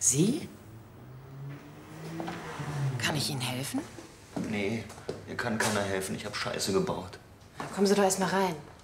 Sie? Kann ich Ihnen helfen? Nee, mir kann keiner helfen. Ich habe Scheiße gebaut. Dann kommen Sie doch erst mal rein.